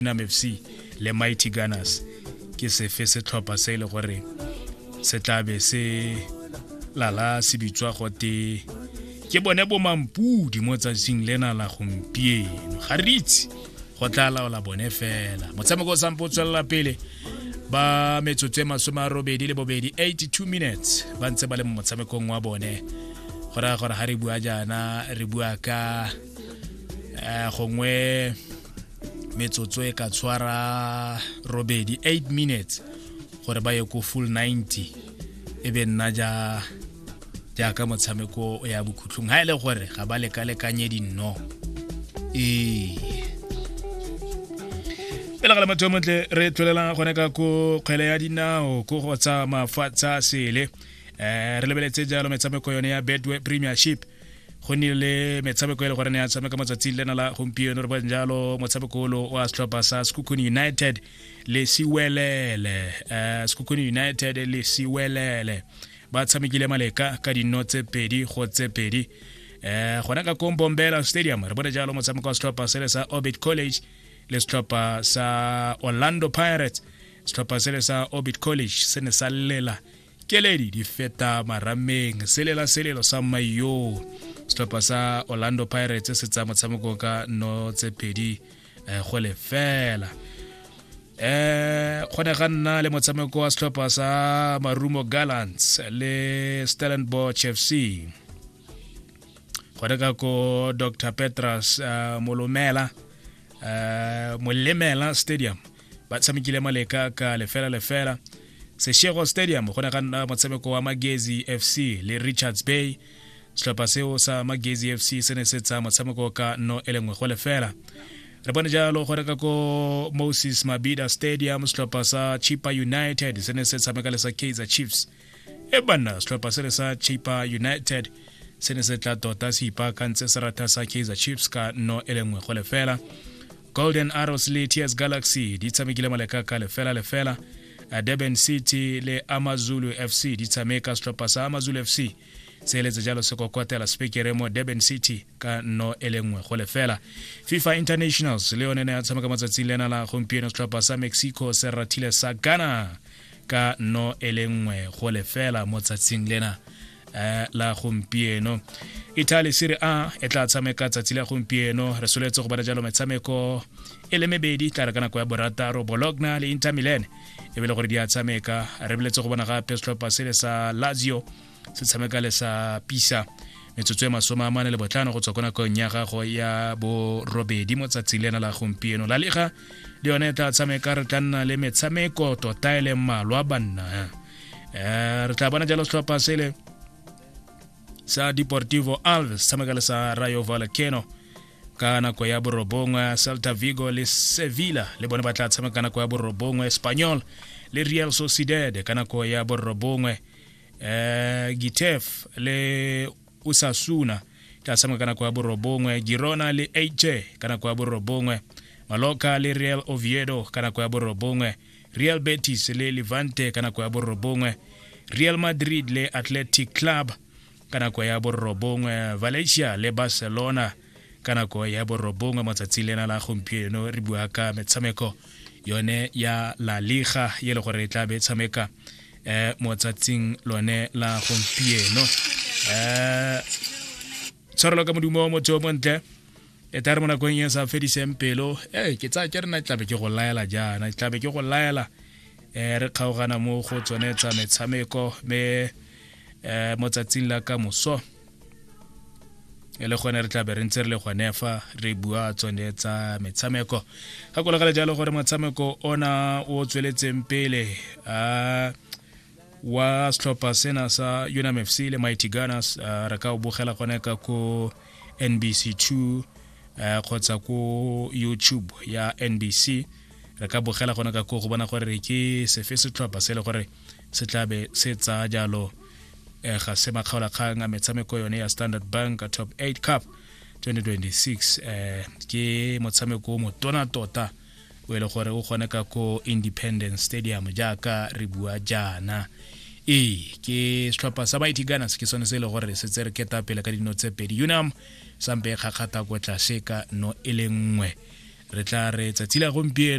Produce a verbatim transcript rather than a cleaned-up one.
Unam F C le Mighty Gunners ke se fe se tlhopha se le gore se tlabe se lala se bitswa gote ke bone bo mampudi mo tsatsing lena la gompieno ga re itse go tla laola bone fela motshameko sa mpotswela pele ba metsotso e masome a robedi le bobedi eighty-two minutes ba ntse ba le mo motshamekong wa bone gora gora ha re bua jana re bua ka gongwe metsotso e ka tshwara robedi eight minutes gore ba ye ko full ninety e be nna ja ja ka motshameko ya bokhutlong ha ile gore ga ba le ka lekanye dinno e pela ga motho montle re tlolela gone ka ko kgele ya dinao go go tsa mafatsa sele eh re lebeletse jalo metshameko yone ya Betway Premiership go nile metshameko ile gore ne ya tshameka matsatsi lena la gompieno re ba njalo motshameko lo wa Slopper sa Sekhukhune United le Siwelele eh Sekhukhune United le Siwelele ba tshamekile maleka ka dino tse pedi go tse pedi eh gona ka Kombombela Stadium re bona jalo motshameko wa Slopper se sa Orbit College le Slopper sa Orlando Pirates Slopper se sa Orbit College se ne sa lela keledi di feta marameng selela selelo sa mayo Slopper sa Orlando Pirates se tsa motshameko ka no tse pedi eh go le fela eh gone ga nna le motshameko wa Slopper sa Marumo Gallants le Stellenbosch F C gone ka ko Doctor Petras uh, Molomela uh, Molemela Stadium ba tshamekile maleka ka lefela lefela Seshego Stadium gone ga nna motshameko wa Magezi F C le Richards Bay Slopper seo sa Magezi F C se ne se tsa motshameko ka no elengwe go lefela re bone jalo gore ka ko Moses Mabhida Stadium Slopper sa Chippa United se ne se tshameka le sa Kaizer Chiefs e bana Slopper se sa Chippa United se ne se tla tota se ipa ka ntse se rata sa Kaizer Chiefs ka no elengwe go lefela Golden Arrows le T S Galaxy di tshamekile maleka ka lefela lefela Durban City le Amazulu F C di tshameka Slopper sa Amazulu F C se letse jalo se kokotela speaker mo Durban City ka no elengwe go lefela FIFA Internationals le yone ya tshameka matsatsi lena la gompieno Slopper sa Mexico se ratile sa Ghana ka no elengwe go lefela mo tsatsing lena eh la gompieno Italy Serie A e tla tshameka tsatsi la gompieno re soletse go bana jalo metshameko ele mebedi tla re kana go ya borataro Bologna le Inter Milan e bele gore di a tshameka re beletse go bona gape Slopper se sa Lazio se tshameka le sa Pisa metsotso e masome a mane le botlhano go tswa kona ko nya gago ya bo robedi mo tsatsi lena la gompieno La Liga le yone tla tshameka re tla le metshameko tota ile mmalwa banna eh re tla bona jalo Slopper se sa Deportivo Alves tshameka le sa Rayo Vallecano ka nako ya borobongwe Celta Vigo le Sevilla le bone ba tla tshameka nako ya borobongwe Espanyol le Real Sociedad ka nako ya borobongwe eh Getafe le Osasuna tla tshameka nako ya borobongwe Girona le Elche ka nako ya borobongwe Mallorca le Real Oviedo ka nako ya borobongwe Real Betis le Levante ka nako ya borobongwe Real Madrid le Athletic Club ka nako ya borobongwe Valencia le Barcelona ka nako ya borobongwe matsatsi lena la gompieno re bua ka metshameko yone ya La Liga ye le gore tla be tshameka eh motsatsing lone la gompieno eh tshwarelo ka modumo motho montle e tare mona go nya sa fediseng pelo eh ke tsa ke rena tla be ke go laela jana tla be ke go laela eh re kgaogana mo go tsone tsa metshameko me eh motsatsing la ka moso ele gone re tla be re ntse re le gonefa re bua tsone tsa metshameko ga go legale jalo gore motshameko ona o tsweletseng pele a wa Slopper sena sa Unam F C le Mighty Gunners re ka o bogela gone ka ko N B C two kgotsa ko YouTube ya N B C re ka bogela gone ka ko go bona gore ke se fe Slopper se le gore se tlabe se tsa jalo eh ga se makgaola kgang a metshameko yone ya Standard Bank Top eight Cup twenty twenty-six eh ke motshameko mo tona tota o ile gore o gone ka ko Independence Stadium jaaka re bua jana e ke Slopper sa Mighty Gunners ke sone se le gore se tsere keta pele ka dino tse pedi Unam sampe ga khata go tla sheka no elengwe re tla re tsatsila gompieno